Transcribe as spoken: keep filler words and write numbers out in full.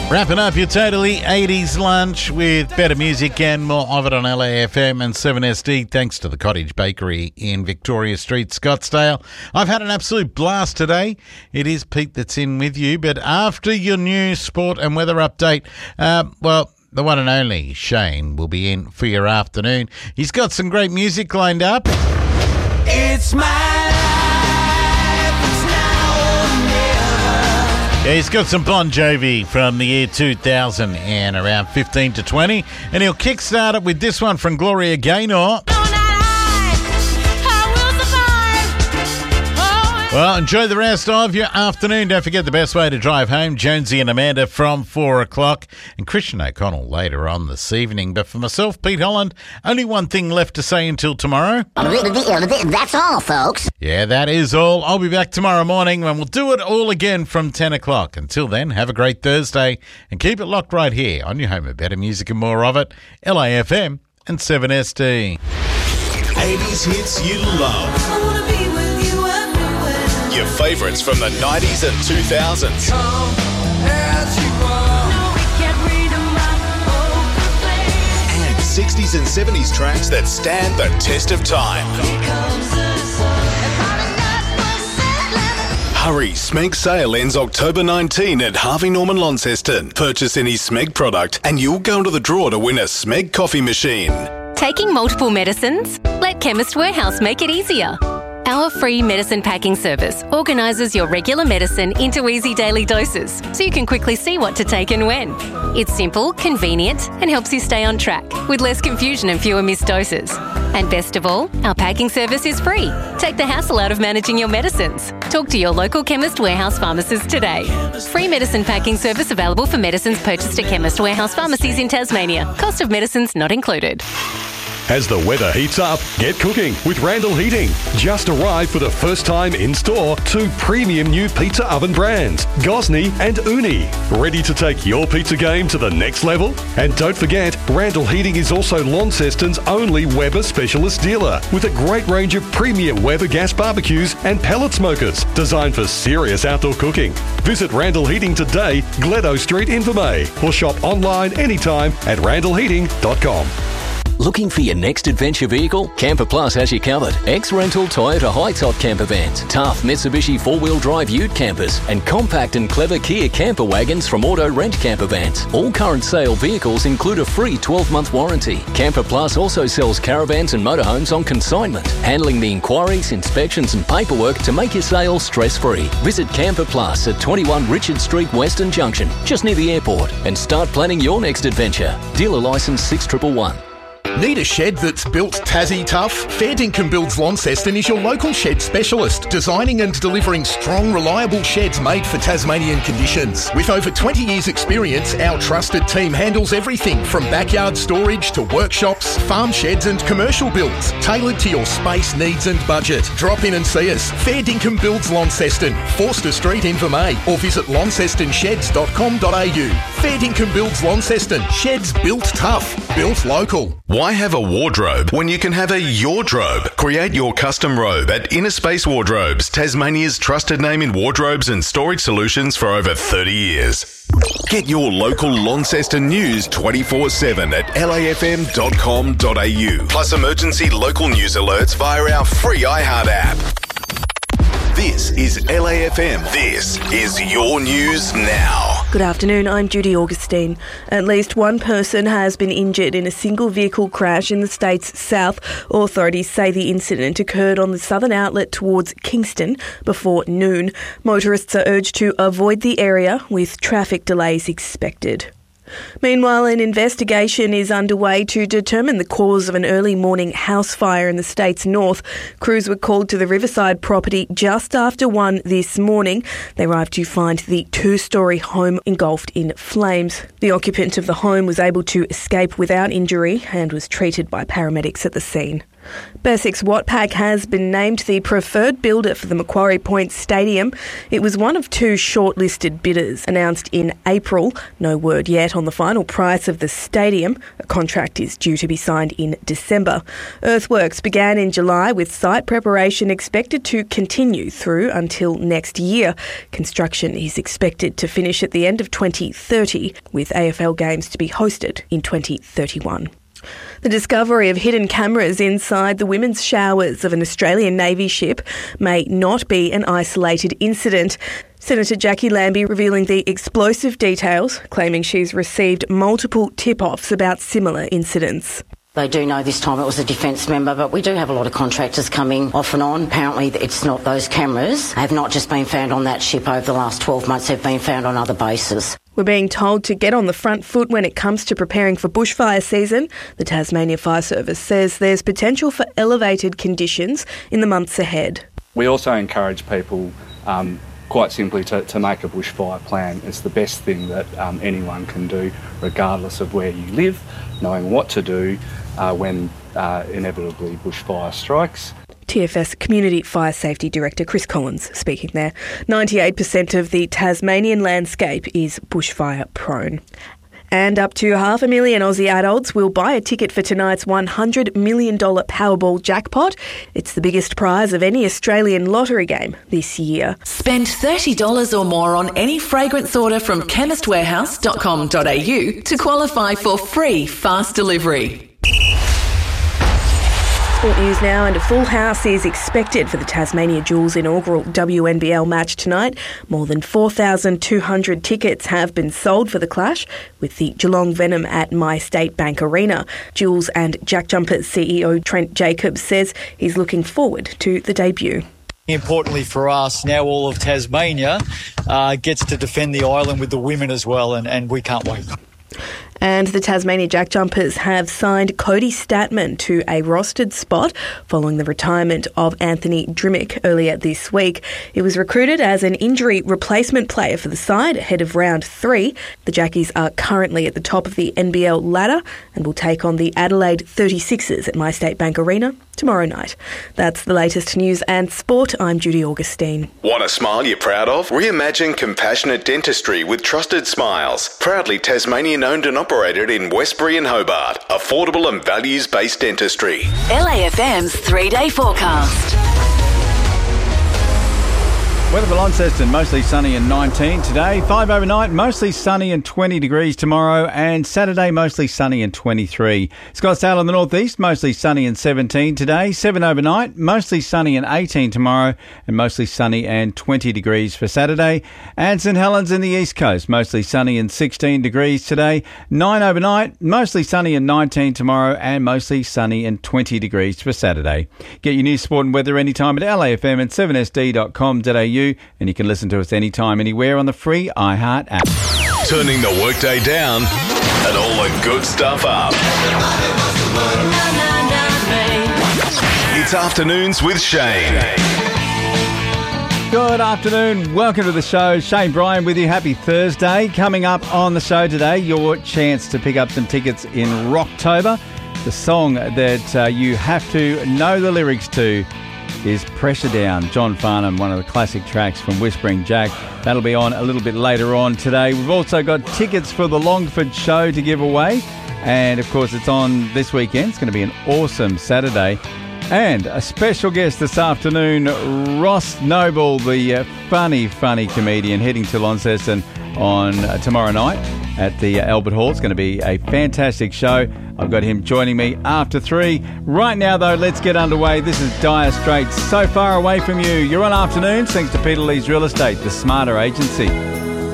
Wrapping up your totally eighties lunch with better music and more of it on L A F M and seven S D, thanks to the Cottage Bakery in Victoria Street, Scottsdale. I've had an absolute blast today. It is Pete that's in with you, but after your new sport and weather update, uh, well, the one and only Shane will be in for your afternoon. He's got some great music lined up. It's my life, it's now or never. Yeah, he's got some Bon Jovi from the year two thousand and around fifteen to twenty. And he'll kickstart it with this one from Gloria Gaynor. Well, enjoy the rest of your afternoon. Don't forget the best way to drive home. Jonesy and Amanda from four o'clock. And Christian O'Connell later on this evening. But for myself, Pete Holland, only one thing left to say until tomorrow. That's all, folks. Yeah, that is all. I'll be back tomorrow morning when we'll do it all again from ten o'clock. Until then, have a great Thursday. And keep it locked right here on your home of better music and more of it. L A F M and seven S D. eighties hits you love. I wanna be with you everywhere. Your favourites from the nineties and two thousands. Come as you are. No, we can't read 'em out. Oh, place. And sixties and seventies tracks that stand the test of time. Here comes the sun. And Friday night was sailing. Hurry, Smeg sale ends October nineteenth at Harvey Norman Launceston. Purchase any Smeg product and you'll go into the draw to win a Smeg coffee machine. Taking multiple medicines? Let Chemist Warehouse make it easier. Our free medicine packing service organises your regular medicine into easy daily doses so you can quickly see what to take and when. It's simple, convenient and helps you stay on track with less confusion and fewer missed doses. And best of all, our packing service is free. Take the hassle out of managing your medicines. Talk to your local Chemist Warehouse pharmacist today. Free medicine packing service available for medicines purchased at Chemist Warehouse pharmacies in Tasmania. Cost of medicines not included. As the weather heats up, get cooking with Randall Heating. Just arrived for the first time in store two premium new pizza oven brands, Gosney and Uni. Ready to take your pizza game to the next level? And don't forget, Randall Heating is also Launceston's only Weber specialist dealer with a great range of premium Weber gas barbecues and pellet smokers designed for serious outdoor cooking. Visit Randall Heating today, Gledo Street, Invermay, or shop online anytime at randall heating dot com. Looking for your next adventure vehicle? Camper Plus has you covered. Ex-rental Toyota high-top camper vans, tough Mitsubishi four-wheel drive ute campers, and compact and clever Kia camper wagons from Auto Rent Camper Vans. All current sale vehicles include a free twelve-month warranty. Camper Plus also sells caravans and motorhomes on consignment, handling the inquiries, inspections and paperwork to make your sale stress-free. Visit Camper Plus at twenty-one Richard Street, Western Junction, just near the airport, and start planning your next adventure. Dealer licence six one one one. Need a shed that's built Tassie tough? Fair Dinkum Builds Launceston is your local shed specialist, designing and delivering strong, reliable sheds made for Tasmanian conditions. With over twenty years experience, our trusted team handles everything from backyard storage to workshops, farm sheds and commercial builds, tailored to your space needs and budget. Drop in and see us. Fair Dinkum Builds Launceston, Forster Street, Invermay, or visit launceston sheds dot com dot a u. Fair Dinkum Builds Launceston, sheds built tough, built local. Why have a wardrobe when you can have a Yordrobe? Create your custom robe at Inner Space Wardrobes, Tasmania's trusted name in wardrobes and storage solutions for over thirty years. Get your local Launceston news twenty-four seven at l a f m dot com dot a u. Plus emergency local news alerts via our free iHeart app. This is L A F M. This is your news now. Good afternoon, I'm Judy Augustine. At least one person has been injured in a single vehicle crash in the state's south. Authorities say the incident occurred on the southern outlet towards Kingston before noon. Motorists are urged to avoid the area with traffic delays expected. Meanwhile, an investigation is underway to determine the cause of an early morning house fire in the state's north. Crews were called to the Riverside property just after one this morning. They arrived to find the two-storey home engulfed in flames. The occupant of the home was able to escape without injury and was treated by paramedics at the scene. Besix Watpac has been named the preferred builder for the Macquarie Point Stadium. It was one of two shortlisted bidders announced in April. No word yet on the final price of the stadium. A contract is due to be signed in December. Earthworks began in July with site preparation expected to continue through until next year. Construction is expected to finish at the end of twenty thirty, with A F L games to be hosted in twenty thirty-one. The discovery of hidden cameras inside the women's showers of an Australian Navy ship may not be an isolated incident. Senator Jackie Lambie revealing the explosive details, claiming she's received multiple tip-offs about similar incidents. They do know this time it was a defence member, but we do have a lot of contractors coming off and on. Apparently it's not those cameras. Have not just been found on that ship over the last twelve months, they've been found on other bases. We're being told to get on the front foot when it comes to preparing for bushfire season. The Tasmania Fire Service says there's potential for elevated conditions in the months ahead. We also encourage people um, quite simply to, to make a bushfire plan. It's the best thing that um, anyone can do, regardless of where you live, knowing what to do uh, when uh, inevitably bushfire strikes. T F S Community Fire Safety Director Chris Collins speaking there. ninety-eight percent of the Tasmanian landscape is bushfire prone. And up to half a million Aussie adults will buy a ticket for tonight's one hundred million dollars Powerball jackpot. It's the biggest prize of any Australian lottery game this year. Spend thirty dollars or more on any fragrance order from chemist warehouse dot com dot a u to qualify for free fast delivery. Sport news now, and a full house is expected for the Tasmania Jewels inaugural W N B L match tonight. More than four thousand two hundred tickets have been sold for the clash, with the Geelong Venom at MyState Bank Arena. Jewels and Jack Jumpers C E O Trent Jacobs says he's looking forward to the debut. Importantly for us, now all of Tasmania uh, gets to defend the island with the women as well, and, and we can't wait. And the Tasmania Jack Jumpers have signed Cody Statman to a rostered spot following the retirement of Anthony Drimmick earlier this week. He was recruited as an injury replacement player for the side ahead of round three. The Jackies are currently at the top of the N B L ladder and will take on the Adelaide thirty-sixers at MyState Bank Arena tomorrow night. That's the latest news and sport. I'm Judy Augustine. Want a smile you're proud of? Reimagine compassionate dentistry with Trusted Smiles. Proudly Tasmanian owned and operated in Westbury and Hobart. Affordable and values-based dentistry. L A F M's three-day forecast. Weather for Launceston, mostly sunny and nineteen today. five overnight, mostly sunny and twenty degrees tomorrow. And Saturday, mostly sunny and twenty-three. Scottsdale in the northeast, mostly sunny and seventeen today. seven overnight, mostly sunny and eighteen tomorrow. And mostly sunny and twenty degrees for Saturday. And St Helens in the east coast, mostly sunny and sixteen degrees today. nine overnight, mostly sunny and nineteen tomorrow. And mostly sunny and twenty degrees for Saturday. Get your news, sport and weather anytime at L A F M and seven S D dot com dot a u. And you can listen to us anytime, anywhere on the free iHeart app. Turning the workday down and all the good stuff up. It's Afternoons with Shane. Good afternoon. Welcome to the show. Shane Bryan with you. Happy Thursday. Coming up on the show today, your chance to pick up some tickets in Rocktober. The song that uh, you have to know the lyrics to is Pressure Down. John Farnham, one of the classic tracks from Whispering Jack. That'll be on a little bit later on today. We've also got tickets for the Longford show to give away. And, of course, it's on this weekend. It's going to be an awesome Saturday. And a special guest this afternoon, Ross Noble, the uh, funny, funny comedian, heading to Launceston on uh, tomorrow night at the uh, Albert Hall. It's going to be a fantastic show. I've got him joining me after three. Right now, though, let's get underway. This is Dire Straits, So Far Away From You. You're on Afternoons, thanks to Peter Lee's Real Estate, the smarter agency.